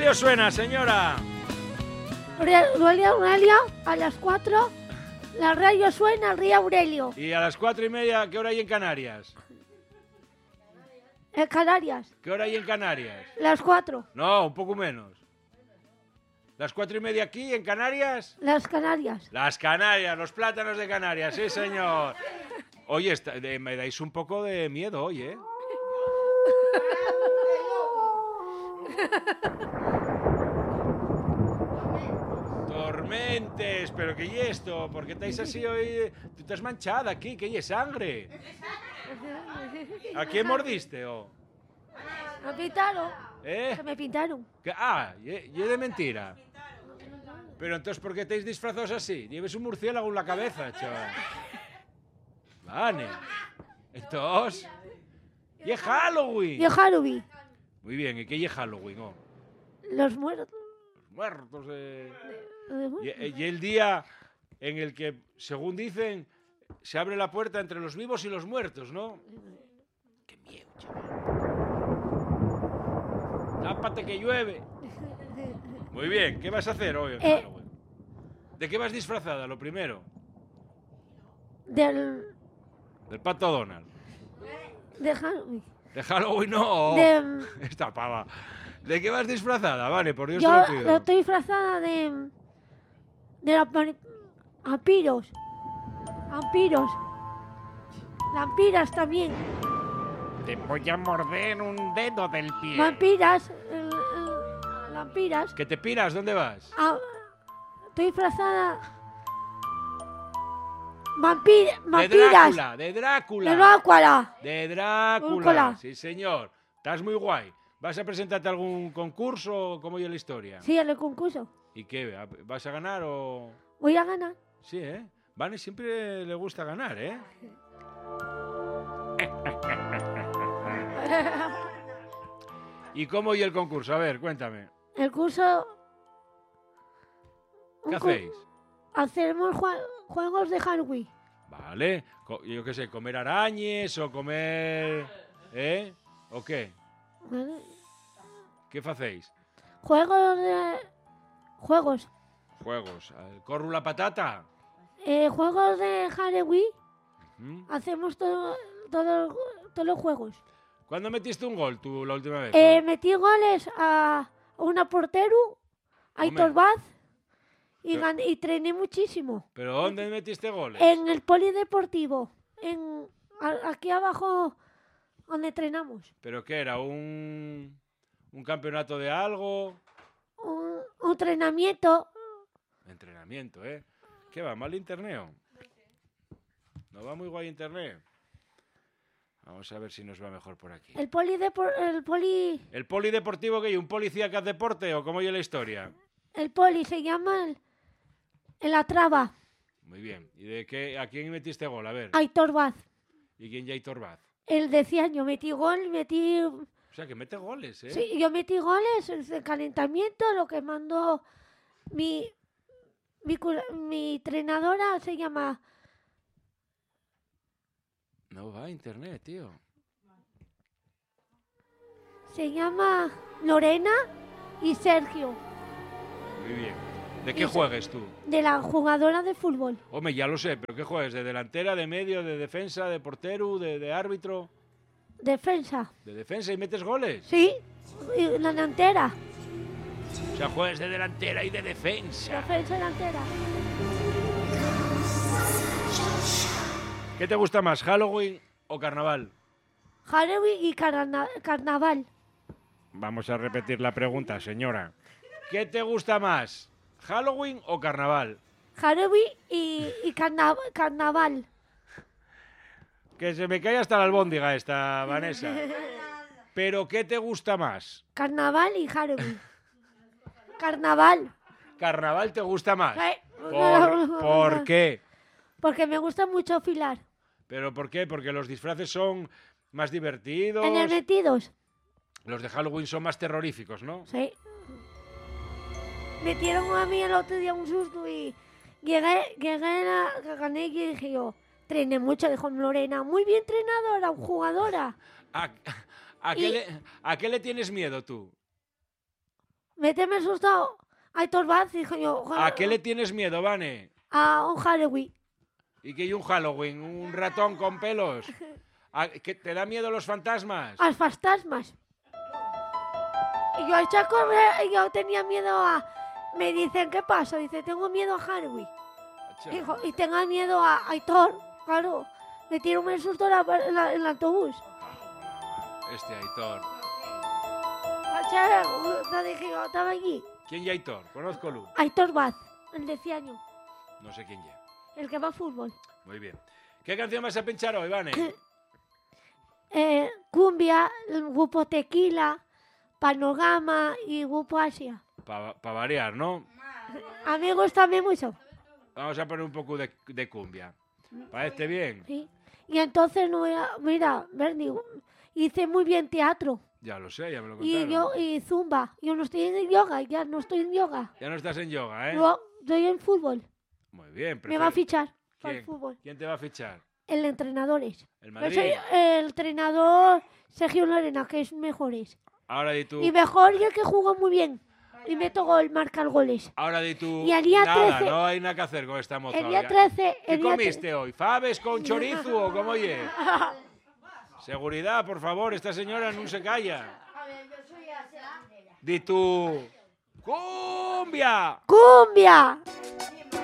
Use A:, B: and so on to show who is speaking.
A: radio suena, señora?
B: Radio Aurelia, a las 4, la radio suena, Río Aurelio.
A: Y a las 4:30, ¿qué hora hay en Canarias?
B: En Canarias,
A: ¿Qué hora hay en Canarias?
B: las 4,
A: No, un poco menos. ¿Las 4:30 aquí, en Canarias?
B: las Canarias.
A: Las Canarias, los plátanos de Canarias, sí, señor. Oye, me dais un poco de miedo hoy, ¿eh? Tormentes, pero ¿qué es esto? ¿Por qué estáis así hoy? Tú estás manchada aquí, ¿qué es sangre? ¿A quién mordiste, o?
B: Me pintaron.
A: ¿Eh?
B: Que me pintaron.
A: Y es de mentira. Pero entonces, ¿por qué estáis disfrazados así? Lleves un murciélago en la cabeza, chaval. Vale. Entonces, ¿y es Halloween?
B: Y Halloween.
A: Muy bien, ¿y qué es Halloween? Oh?
B: Los muertos.
A: Los muertos. Y el día en el que, según dicen, se abre la puerta entre los vivos y los muertos, ¿no? Qué miedo, chaval. Tápate que llueve. Muy bien, ¿qué vas a hacer hoy en Halloween? ¿De qué vas disfrazada, lo primero?
B: Del
A: Pato Donald.
B: de Halloween.
A: ¿De Halloween no?
B: De-
A: Esta pava. ¿De qué vas disfrazada? Vale, por Dios te
B: Yo
A: lo pido.
B: estoy disfrazada de vampiros. Vampiros. Vampiras también.
A: Te voy a morder un dedo del pie.
B: Vampiras. Vampiras.
A: ¿Que te piras? ¿Dónde vas?
B: Estoy disfrazada.
A: De
B: Vampiras.
A: Drácula, de Drácula.
B: De Drácula.
A: De Drácula.
B: Drácula.
A: Sí, señor. Estás muy guay. ¿Vas a presentarte a algún concurso o cómo es la historia?
B: Sí, en el concurso.
A: ¿Y qué? ¿Vas a ganar o...?
B: Voy a ganar.
A: Sí, ¿eh? Vane siempre le gusta ganar, ¿eh? ¿Y cómo y el concurso? A ver, cuéntame.
B: El curso.
A: ¿Qué hacéis?
B: Hacemos juegos de Halloween.
A: Vale. Yo qué sé, comer arañes o comer... ¿Eh? ¿O qué?
B: ¿Vale?
A: ¿Qué hacéis?
B: Juegos de. Juegos.
A: Juegos. ¿Corru la patata?
B: Juegos de Halloween.
A: ¿Mm?
B: Hacemos todos los juegos.
A: ¿Cuándo metiste un gol tú la última vez?
B: Metí goles a una portero, a
A: Hombre.
B: Aitor Vaz, y,
A: Pero-
B: y trené muchísimo.
A: ¿Pero dónde metiste goles?
B: En el polideportivo, aquí abajo donde entrenamos.
A: ¿Pero qué era? ¿Un campeonato de algo?
B: Un entrenamiento.
A: Entrenamiento, ¿eh? ¿Qué va? ¿Mal internet? ¿No va muy guay internet? Vamos a ver si nos va mejor por aquí.
B: ¿El poli
A: ¿El polideportivo qué hay? ¿Un policía que hace deporte o cómo es la historia?
B: se llama el Atraba,
A: Muy bien. ¿Y de qué? ¿A quién metiste gol? A ver.
B: Aitor Vaz.
A: ¿Y quién ya hay Torbaz?
B: El de año metí gol,
A: O sea, que mete goles, ¿eh?
B: Sí, yo metí goles, el calentamiento, lo que mandó mi entrenadora se llama.
A: No va a internet, tío.
B: Se llama Lorena y Sergio,
A: Muy bien. ¿De qué juegues tú?
B: de la jugadora de fútbol.
A: Hombre, ya lo sé, pero ¿qué juegues? ¿De delantera, de medio, de defensa, de portero, de árbitro?
B: Defensa.
A: ¿De defensa y metes goles?
B: Sí, y la delantera.
A: O sea, juegas de delantera y de defensa.
B: Defensa delantera.
A: ¿Qué te gusta más, Halloween o carnaval?
B: Halloween y carnaval.
A: Vamos a repetir la pregunta, señora. ¿Qué te gusta más, Halloween o carnaval?
B: Halloween y carnaval.
A: Que se me cae hasta la albóndiga esta, Vanessa. ¿Pero qué te gusta más?
B: Carnaval y Halloween. Carnaval.
A: ¿Carnaval te gusta más?
B: Sí.
A: ¿Por qué?
B: Porque me gusta mucho filar.
A: ¿Pero por qué? Porque los disfraces son más divertidos.
B: En el metidos.
A: Los de Halloween son más terroríficos, ¿no?
B: Sí. Metieron a mí el otro día un susto y llegué gané y dije yo, trené mucho, dijo Lorena, muy bien entrenadora, jugadora.
A: ¿A qué le tienes miedo tú?
B: méteme asustado. Aitor Vaz, dije yo.
A: ¿A qué le tienes miedo, Vane?
B: A un Halloween.
A: ¿Y qué hay un Halloween? ¿Un ratón con pelos? ¿Te da miedo los fantasmas?
B: A los fantasmas. Y yo eché a correr y yo tenía miedo a... Me dicen, ¿qué pasa? Dice, tengo miedo a Halloween. Dijo, y tengo miedo a Aitor. Claro, me tiró un susto en el autobús.
A: Este Aitor.
B: Dije yo, estaba allí.
A: ¿Quién es Aitor? Conozco-lo.
B: Aitor Vaz, el de Ciaño.
A: No sé quién es.
B: El que va a fútbol.
A: Muy bien. ¿Qué canción vas a pinchar hoy, Vane?
B: Cumbia, el grupo Tequila, Panorama y grupo Asia.
A: Para variar, ¿no?
B: A mí me gusta mucho.
A: Vamos a poner un poco de cumbia. ¿Parece bien?
B: Sí. Y entonces, mira, Bernie, hice muy bien teatro.
A: Ya lo sé, ya me lo contaron.
B: Y zumba. Yo no estoy en yoga, ya no estoy en yoga.
A: Ya no estás en yoga, ¿eh?
B: No, estoy en fútbol.
A: Muy bien.
B: Me va a fichar para el
A: ¿Quién?
B: fútbol.
A: ¿Quién te va a fichar?
B: El entrenador es.
A: El
B: Yo
A: Madrid.
B: soy el entrenador Sergio Lorena, que es mejores.
A: Ahora di tú.
B: Y mejor y el que jugó muy bien. Y meto gol, marcar goles.
A: Ahora di tú.
B: Y el día
A: Nada,
B: 13
A: no hay nada que hacer con esta moza.
B: El día
A: hoy.
B: 13...
A: ¿Qué
B: el día
A: comiste hoy? ¿Faves con chorizo o cómo oye? Seguridad, por favor, esta señora no se calla. Di tú. ¡Cumbia!
B: ¡Cumbia!